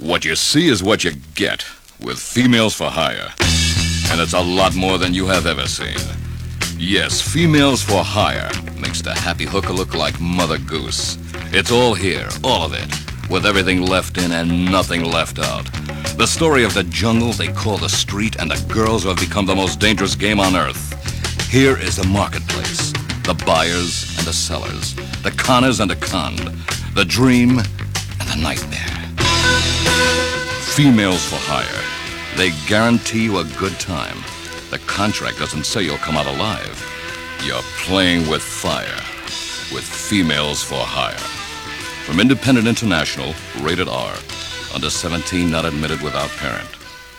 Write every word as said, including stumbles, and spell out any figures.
What you see is what you get with Females for Hire. And it's a lot more than you have ever seen. Yes, Females for Hire makes the happy hooker look like Mother Goose. It's all here, all of it, with everything left in and nothing left out. The story of the jungle they call the street and the girls who have become the most dangerous game on earth. Here is the marketplace, the buyers and the sellers, the conners and the conned, the dream and the nightmare. Females for Hire. They guarantee you a good time. The contract doesn't say you'll come out alive. You're playing with fire. With Females for Hire. From Independent International, rated R. Under seventeen, not admitted without parent.